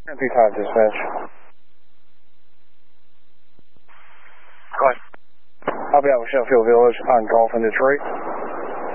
Empty time, dispatch. Go ahead. I'll be out with Sheffield Village on Golf in Detroit.